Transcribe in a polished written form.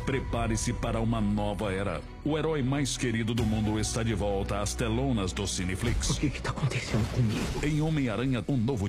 Prepare-se para uma nova era. O herói mais querido do mundo está de volta às telonas do Cineflix. O que tá acontecendo comigo? Em Homem-Aranha, um novo